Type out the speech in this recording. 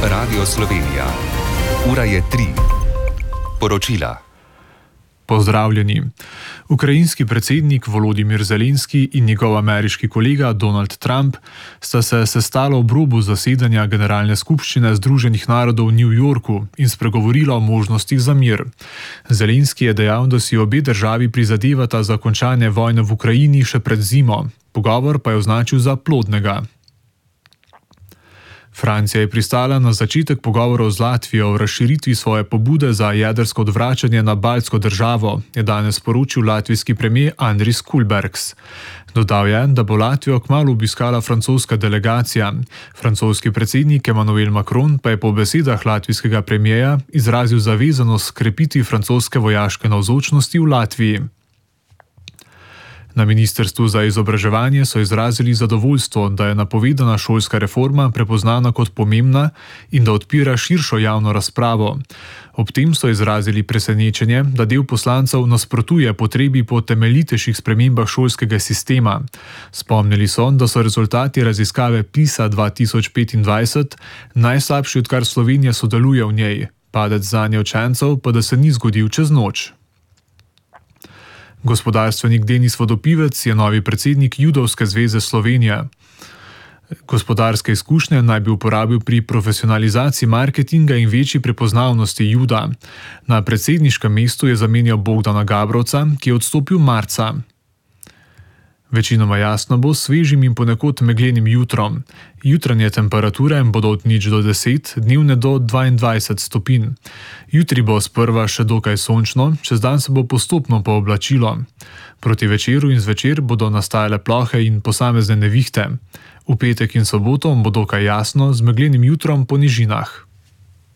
Radio Slovenija. Ura je 3. Poročila. Pozdravljeni. Ukrajinski predsednik Volodimir Zelenski in njegov ameriški kolega Donald Trump sta se sestala ob robu zasedanja Generalne skupščine Združenih narodov v New Yorku in spregovorila o možnostih za mir. Zelenski je dejal, da si obe državi prizadevata za končanje vojne v Ukrajini še pred zimo. Pogovor pa je označil za plodnega. Francija je pristala na začetek pogovorov z Latvijo o razširitvi svoje pobude za jedrsko odvračanje na baltsko državo, je danes sporočil latvijski premier Andris Kulbergs. Dodal je, da bo Latvijo kmalu obiskala francoska delegacija. Francoski predsednik Emmanuel Macron pa je po besedah latvijskega premierja izrazil zavezanost krepitvi francoske vojaške navzočnosti v Latviji. Na Ministrstvu za izobraževanje so izrazili zadovoljstvo, da je napovedana šolska reforma prepoznana kot pomembna in da odpira širšo javno razpravo. Ob tem so izrazili presenečenje, da del poslancev nasprotuje potrebi po temeljitejših spremembah šolskega sistema. Spomnili so, da so rezultati raziskave PISA 2025 najslabši, odkar Slovenija sodeluje v njej. Padec zanje učencev pa da se ni zgodil čez noč. Gospodarstvenik Denis Vodopivec je novi predsednik Judovske zveze Slovenije. Gospodarske izkušnje naj bi uporabil pri profesionalizaciji marketinga in večji prepoznavnosti Juda. Na predsedniškem mestu je zamenjal Bogdana Gabrovca, ki je odstopil marca. Večinoma jasno bo s svežim in ponekod meglenim jutrom. Jutranje temperature bodo od 0 do 10, dnevne do 22 stopinj. Jutri bo sprva še dokaj sončno, čez dan se bo postopno pooblačilo. Proti večeru in zvečer bodo nastajale plohe in posamezne nevihte. V petek in soboto bo dokaj jasno z meglenim jutrom po nižinah.